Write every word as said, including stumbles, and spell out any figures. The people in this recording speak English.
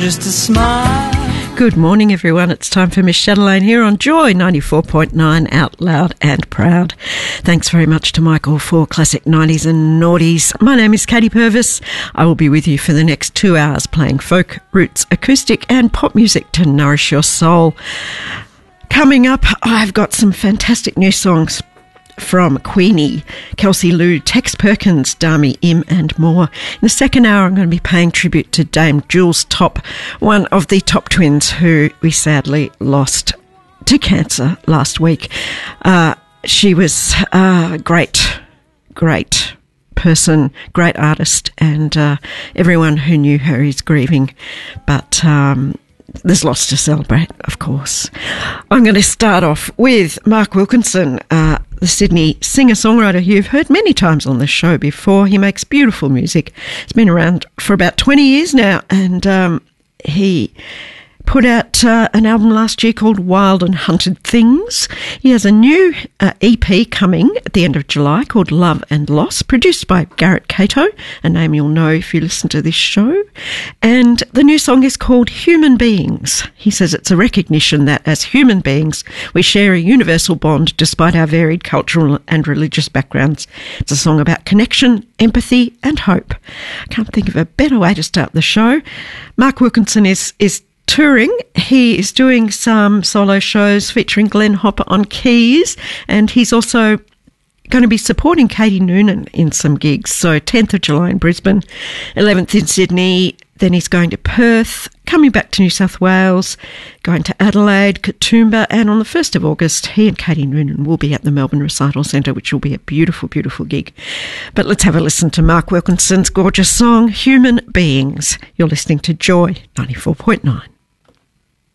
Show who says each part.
Speaker 1: Just a smile.
Speaker 2: Good morning, everyone. It's time for Miss Chatelaine here on Joy ninety-four point nine, out loud and proud. Thanks very much to Michael for classic nineties and noughties. My name is Katie Purvis. I will be with you for the next two hours playing folk, roots, acoustic and pop music to nourish your soul. Coming up, I've got some fantastic new songs from Queenie, Kelsey Lou, Tex Perkins, Dami Im and more. In the second hour, I'm going to be paying tribute to Dame Jules Top, one of the Top twins who we sadly lost to cancer last week. Uh, she was a great, great person, great artist, and uh, everyone who knew her is grieving. But um, there's lots to celebrate, of course. I'm going to start off with Mark Wilkinson, uh, the Sydney singer-songwriter who you've heard many times on this show before. He makes beautiful music. He's been around for about twenty years now, and um, he put out uh, an album last year called Wild and Hunted Things. He has a new uh, E P coming at the end of July called Love and Loss, produced by Garrett Cato, a name you'll know if you listen to this show. And the new song is called Human Beings. He says it's a recognition that as human beings, we share a universal bond despite our varied cultural and religious backgrounds. It's a song about connection, empathy and hope. I can't think of a better way to start the show. Mark Wilkinson is is touring. He is doing some solo shows featuring Glenn Hopper on keys, and he's also going to be supporting Katie Noonan in some gigs. So tenth of July in Brisbane, eleventh in Sydney, then he's going to Perth, coming back to New South Wales, going to Adelaide, Katoomba, and on the first of August, he and Katie Noonan will be at the Melbourne Recital Centre, which will be a beautiful, beautiful gig. But let's have a listen to Mark Wilkinson's gorgeous song, Human Beings. You're listening to Joy ninety-four point nine.